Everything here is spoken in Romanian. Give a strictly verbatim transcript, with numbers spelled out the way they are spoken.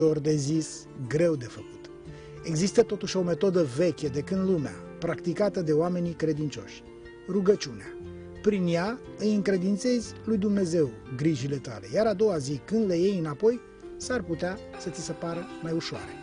Ușor de zis, greu de făcut. Există totuși o metodă veche de când lumea, practicată de oamenii credincioși, rugăciunea. Prin ea îi încredințezi lui Dumnezeu grijile tale, iar a doua zi, când le iei înapoi, s-ar putea să ți se pară mai ușoare.